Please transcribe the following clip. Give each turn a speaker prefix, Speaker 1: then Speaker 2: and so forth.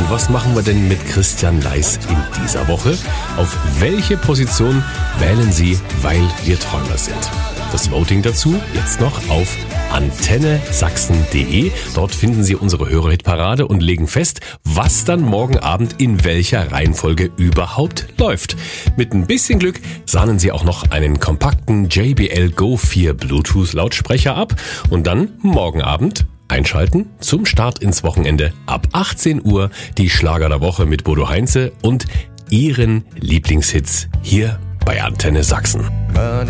Speaker 1: Und was machen wir denn mit Christian Leis in dieser Woche? Auf welche Position wählen Sie, weil wir Träumer sind? Das Voting dazu jetzt noch auf antennesachsen.de. Dort finden Sie unsere Hörerhitparade und legen fest, was dann morgen Abend in welcher Reihenfolge überhaupt läuft. Mit ein bisschen Glück sahnen Sie auch noch einen kompakten JBL Go 4 Bluetooth Lautsprecher ab und dann morgen Abend einschalten zum Start ins Wochenende ab 18 Uhr die Schlager der Woche mit Bodo Heinze und Ihren Lieblingshits hier bei Antenne Sachsen.